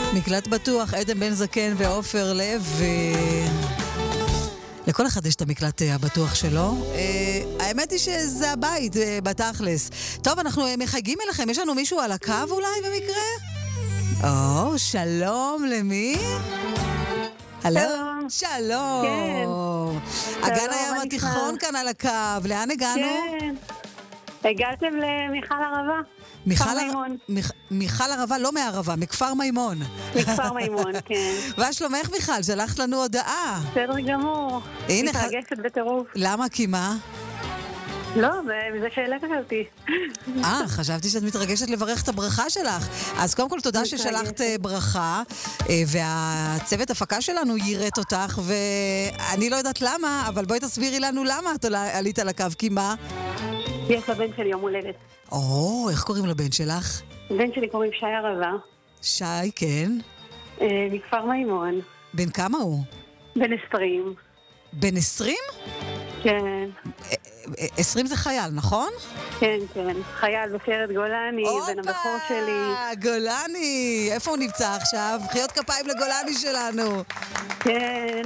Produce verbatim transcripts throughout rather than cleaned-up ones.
מקלט בטוח, עדן בן זקן ועופר לב, ו... לכל אחד יש את המקלט הבטוח שלו. האמת היא שזה הבית בתכלס. טוב, אנחנו מחייגים אליכם. יש לנו מישהו על הקו אולי במקרה? או, שלום, למי? הלו? שלום. כן. אגן הים התיכון כאן על הקו. לאן הגענו? כן. הגעתם למיכל ערבה. מיכל מימון. מיכל ערבה, לא מערבה, מכפר מימון. מכפר מימון, כן. מה שלומך מיכל? שלחת לנו הודעה. בסדר גמור. הנה, מתרגשת בטירוף. למה? כי מה? לא, זה שאלת אותי. אה, חשבתי שאת מתרגשת לברך את הברכה שלך. אז קודם כל תודה ששלחת ברכה, והצוות הפקה שלנו יירט אותך, ואני לא יודעת למה, אבל בואי תסבירי לנו למה את עלית על הקו, כי מה? יש לבן שלי יום הולדת. או, איך קוראים לבן שלך? בן שלי קוראים שי ערבה. שי, כן. מכפר מימון. בן כמה הוא? בן עשרים. בן עשרים? כן. עשרים זה חייל, נכון? כן, כן. חייל בסיירת גולני, בן הבכור שלי. אופה, גולני. איפה הוא נמצא עכשיו? חיות כפיים לגולני שלנו. כן.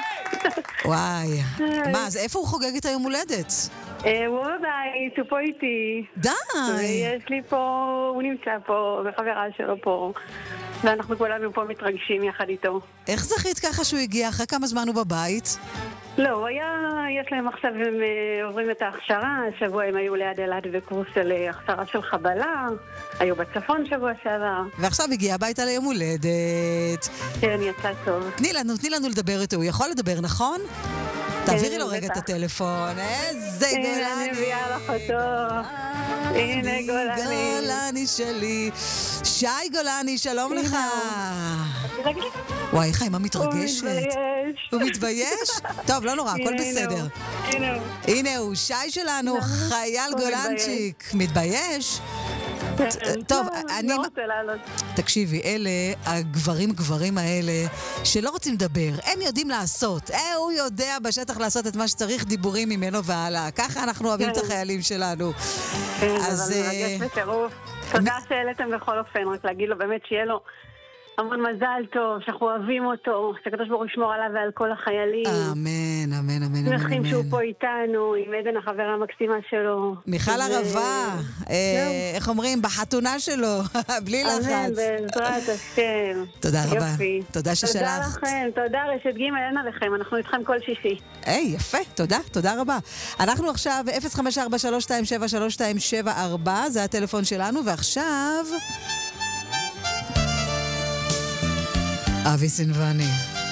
וואי. מה, אז איפה הוא חוגג את היום הולדת? הוא בבית, הוא פה איתי. די. ויש לי פה, הוא נמצא פה, וחברה שלו פה. ואנחנו כולנו פה מתרגשים יחד איתו. איך זכית ככה שהוא הגיע? אחרי כמה זמן הוא בבית? לא, הוא היה, יש להם עכשיו, הם עוברים את ההכשרה. השבוע הם היו ליד אלעד וקורס של הכשרה של חבלה. היו בצפון שבוע שעבר. ועכשיו הגיע הביתה ליום הולדת. כן, יצא טוב. תני לנו, תני לנו לדבר איתו. הוא יכול לדבר, נכון? תעבירי לו רגע את הטלפון. איזה גולני. הנה, אני מביאה לך אותו. הנה גולני. גולני שלי. שי גולני, שלום לך. וואי, איך האמא מתרגשת. הוא מתבייש. הוא מתבייש? טוב, לא נורא, הכל בסדר. הנה הוא. הנה הוא, שי שלנו, חייל גולנצ'יק. מתבייש? טוב, אני... לא רוצה לעלות. תקשיבי, אלה, הגברים גברים האלה, שלא רוצים לדבר, הם יודעים לעשות. אה, הוא יודע בשטח לעשות את מה שצריך, דיבורים ממנו והלאה. ככה אנחנו אוהבים את החיילים שלנו. כן, אבל מרגש בטירוף. תודה שהעליתם בכל אופן, רק להגיד לו באמת שיהיה לו המון מזל טוב, שאנחנו אוהבים אותו, שהקדוש ברוך הוא ישמור עליו ועל כל החיילים. אמן, אמן, אמן, אמן. שמחים שהוא פה איתנו, עם עדן החברה המקסימה שלו. מיכל ערבה, איך אומרים? בחתונה שלו, בלי לחץ. אמן, בעזרת השם. תודה רבה. תודה ששלחת. תודה לכם, תודה רשת ג' אין עליכם, אנחנו איתכם כל שישי. היי, יפה, תודה, תודה רבה. אנחנו עכשיו אפס חמש ארבע שלוש שתיים שבע שלוש שתיים שבע ארבע, זה הטלפון שלנו, ועכשיו... אבי סנבני.